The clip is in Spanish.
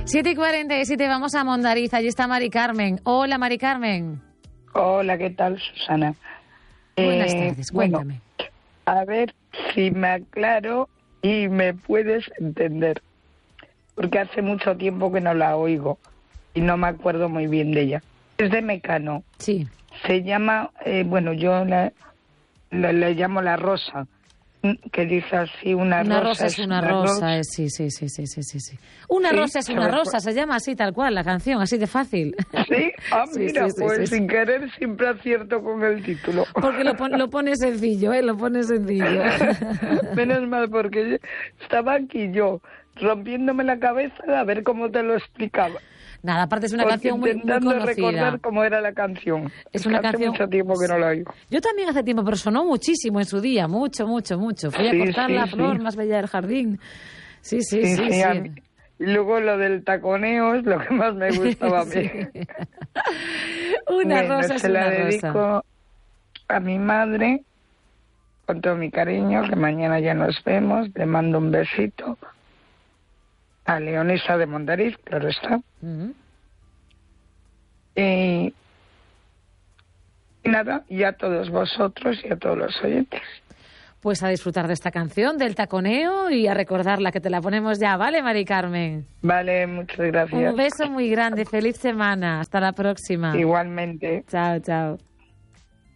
7:47, vamos a Mondariz. Allí está Mari Carmen. Hola, Mari Carmen. Hola, ¿qué tal, Susana? Buenas tardes, cuéntame. Bueno, a ver si me aclaro y me puedes entender. Porque hace mucho tiempo que no la oigo y no me acuerdo muy bien de ella. Es de Mecano. Sí. Se llama, yo le llamo La Rosa, que dice así, una rosa es una rosa. Sí. Una rosa es una rosa, se llama así tal cual la canción, así de fácil. Sí, mira, sí. Sin querer siempre acierto con el título. Porque lo pone sencillo, lo pone sencillo. Menos mal, porque estaba aquí yo rompiéndome la cabeza a ver cómo te lo explicaba. Nada, aparte es una canción muy conocida. Intentando recordar cómo era la canción. Es una canción... Hace mucho tiempo que no la oigo. Yo también hace tiempo, pero sonó muchísimo en su día. Mucho. Fui a cortar la flor más bella del jardín. Sí. Y luego lo del taconeo es lo que más me gustaba a mí. Una rosa es una rosa. Se la dedico a mi madre, con todo mi cariño, que mañana ya nos vemos. Le mando un besito. A Leonisa de Mondariz, claro está. Uh-huh. Y nada, y a todos vosotros y a todos los oyentes. Pues a disfrutar de esta canción, del taconeo, y a recordarla, que te la ponemos ya, ¿vale, Mari Carmen? Vale, muchas gracias. Un beso muy grande, feliz semana, hasta la próxima. Igualmente. Chao.